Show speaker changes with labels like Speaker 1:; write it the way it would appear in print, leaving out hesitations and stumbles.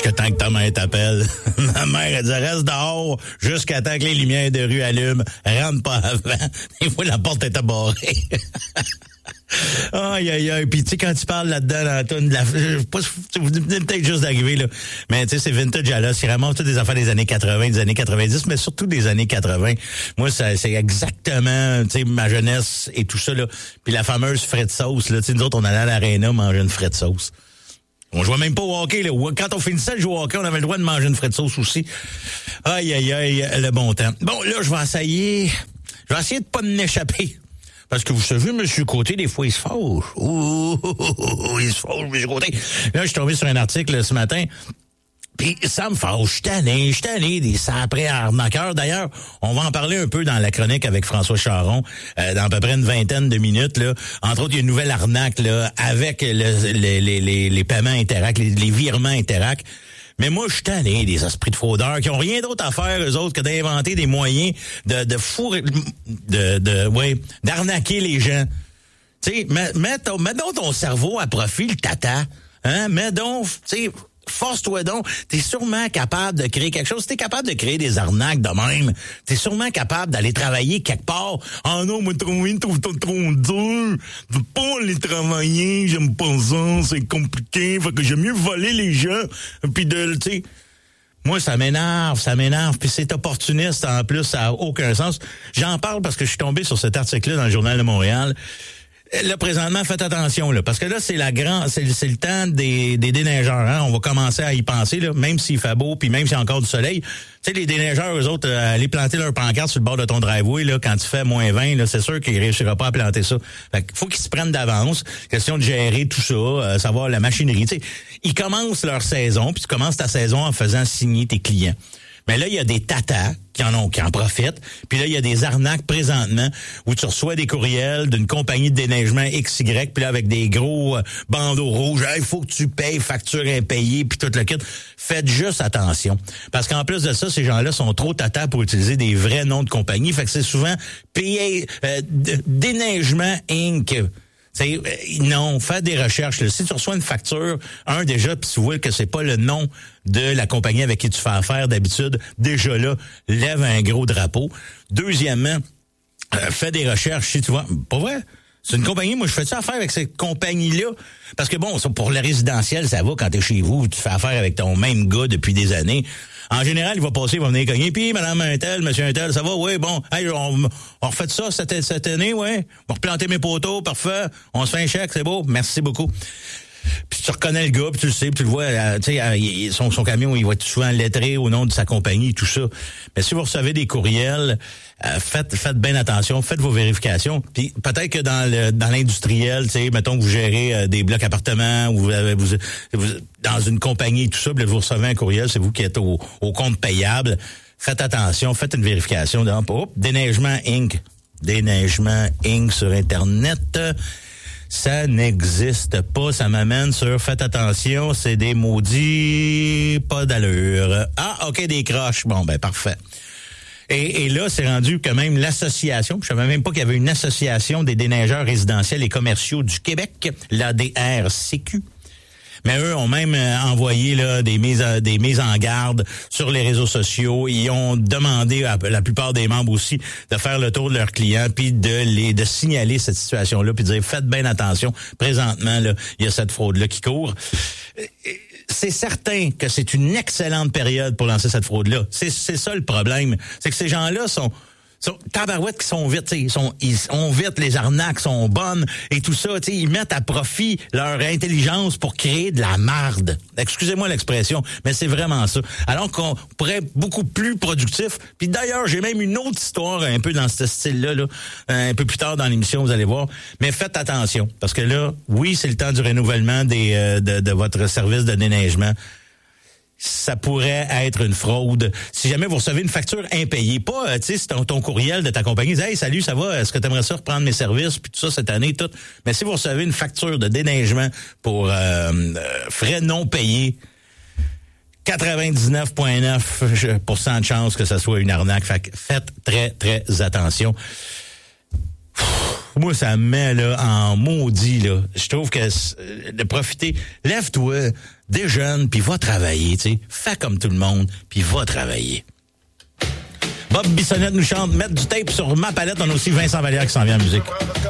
Speaker 1: Jusqu'à temps que ta mère t'appelle. Ma mère, elle dit, reste dehors jusqu'à temps que les lumières de rue allument. Rentre pas avant. Des fois, la porte est barrée. Aïe, aïe, aïe. Puis, tu sais, quand tu parles là-dedans, dans la toune de la... Je sais pas, vous venez peut-être juste d'arriver, là. Mais, tu sais, c'est vintage à l'os. C'est vraiment toutes des affaires des années 80, des années 90, mais surtout des années 80. Moi, c'est exactement, tu sais, ma jeunesse et tout ça, là. Puis la fameuse frite sauce, là. Tu sais, nous autres, on allait à l'aréna manger une frite sauce. On jouait même pas au hockey, là. Quand on finissait de jouer au hockey, on avait le droit de manger une frite sauce aussi. Aïe, aïe, aïe, le bon temps. Bon, là, je vais essayer de pas m'échapper. Parce que vous savez, M. Côté, des fois, il se fâche. Il se fâche, M. Côté. Là, je suis tombé sur un article ce matin. Puis ça me fâche. Je suis tanné des saprés arnaqueurs. D'ailleurs, on va en parler un peu dans la chronique avec François Charon, dans à peu près une vingtaine de minutes. Là. Entre autres, il y a une nouvelle arnaque là avec les paiements Interac, les virements Interac. Mais moi, je suis tanné des esprits de fraudeurs qui ont rien d'autre à faire, eux autres, que d'inventer des moyens d'arnaquer les gens. Tu sais, mets donc ton cerveau à profit, le tata. Hein? Mets donc, tu sais, force-toi donc. T'es sûrement capable de créer quelque chose. Si t'es capable de créer des arnaques de même, t'es sûrement capable d'aller travailler quelque part. Ah non, moi, trouve trop dur. Je veux pas aller travailler, j'aime pas ça, c'est compliqué. Fait que j'aime mieux voler les gens. Puis tu sais... Moi, ça m'énerve. Puis c'est opportuniste, en plus, ça a aucun sens. J'en parle parce que je suis tombé sur cet article-là dans le Journal de Montréal. Là, présentement, faites attention, là, parce que là, c'est le temps des déneigeurs, hein. On va commencer à y penser, là, même s'il fait beau, puis même s'il y a encore du soleil. Tu sais, les déneigeurs, eux autres, aller planter leur pancarte sur le bord de ton driveway, là, quand tu fais moins 20, là, c'est sûr qu'ils réussiront pas à planter ça. Fait qu'il faut qu'ils se prennent d'avance. Question de gérer tout ça, savoir la machinerie. Tu sais, ils commencent leur saison, puis tu commences ta saison en faisant signer tes clients. Mais là, il y a des tatas qui en profitent. Puis là, il y a des arnaques présentement où tu reçois des courriels d'une compagnie de déneigement XY, puis là, avec des gros bandeaux rouges. Il faut que tu payes, facture impayée, puis tout le kit. Faites juste attention. Parce qu'en plus de ça, ces gens-là sont trop tatas pour utiliser des vrais noms de compagnie. Fait que c'est souvent Déneigement Inc., non, faites des recherches. Là. Si tu reçois une facture, déjà, puis tu vois que c'est pas le nom de la compagnie avec qui tu fais affaire d'habitude, déjà là, lève un gros drapeau. Deuxièmement, fais des recherches. Si tu vois, pas vrai? C'est une compagnie, moi, je fais-tu affaire avec cette compagnie-là? Parce que bon, ça, pour le résidentiel, ça va quand t'es chez vous, tu fais affaire avec ton même gars depuis des années. En général, il va passer, il va venir cogner. Puis, madame Untel, monsieur Untel, ça va? Oui, bon. Hey, on refait ça cette année, ouais. On va replanter mes poteaux, parfait. On se fait un chèque, c'est beau. Merci beaucoup. Puis tu reconnais le gars, puis tu le sais, puis tu le vois, tu sais, son camion, il va être souvent lettré au nom de sa compagnie, tout ça. Mais si vous recevez des courriels, faites bien attention, faites vos vérifications. Puis peut-être que dans l'industriel, tu sais, mettons que vous gérez des blocs appartements, ou vous dans une compagnie et tout ça, puis vous recevez un courriel, c'est vous qui êtes au compte payable. Faites attention, faites une vérification. Déneigement Inc. Déneigement Inc. sur Internet. Ça n'existe pas. Ça m'amène sur faites attention, c'est des maudits pas d'allure. Ah, OK, des croches. Bon, ben parfait. Et là, c'est rendu que même l'association, je savais même pas qu'il y avait une association des déneigeurs résidentiels et commerciaux du Québec, l'ADRCQ. Mais eux ont même envoyé là des mises en garde sur les réseaux sociaux. Ils ont demandé à la plupart des membres aussi de faire le tour de leurs clients puis de signaler cette situation-là puis de dire faites bien attention. Présentement là, il y a cette fraude-là qui court. C'est certain que c'est une excellente période pour lancer cette fraude-là. C'est ça le problème, c'est que ces gens-là sont tabarouettes qui sont vite, ils sont vite, les arnaques sont bonnes et tout ça, ils mettent à profit leur intelligence pour créer de la marde. Excusez-moi l'expression, mais c'est vraiment ça. Alors qu'on pourrait être beaucoup plus productif. Puis d'ailleurs, j'ai même une autre histoire un peu dans ce style-là, là, un peu plus tard dans l'émission, vous allez voir. Mais faites attention, parce que là, oui, c'est le temps du renouvellement de votre service de déneigement. Ça pourrait être une fraude. Si jamais vous recevez une facture impayée, pas, tu sais, c'est ton courriel de ta compagnie, dit, hey, salut, ça va, est-ce que tu aimerais ça reprendre mes services, puis tout ça cette année, tout. Mais si vous recevez une facture de déneigement pour frais non payés, 99,9% de chance que ça soit une arnaque. Fait que faites très, très attention. Moi, ça me met là en maudit, là. Je trouve que de profiter. Lève-toi. déjeune, puis va travailler, tu sais. Fais comme tout le monde, puis va travailler. Bob Bissonnette nous chante « Mettre du tape sur ma palette ». On a aussi Vincent Vallière qui s'en vient en musique.